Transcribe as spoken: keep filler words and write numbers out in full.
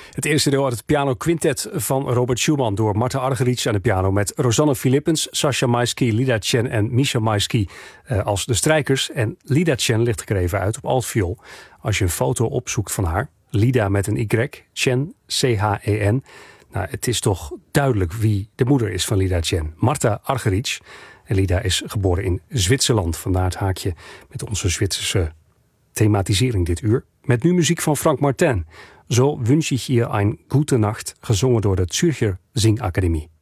Het eerste deel uit het piano quintet van Robert Schumann door Marta Argerich aan de piano met Rosanne Philippens, Sascha Maisky, Lida Chen en Misha Maisky uh, als de strijkers. En Lida Chen ligt er even uit op altviool. Als je een foto opzoekt van haar, Lida met een Y, Chen, C H E N. Nou, het is toch duidelijk wie de moeder is van Lida Chen. Marta Argerich. En Lida is geboren in Zwitserland. Vandaar het haakje met onze Zwitserse thematisering dit uur. Met nu muziek van Frank Martin. Zo wünsche ich ihr eine gute Nacht, gezongen door de Zürcher Singakademie.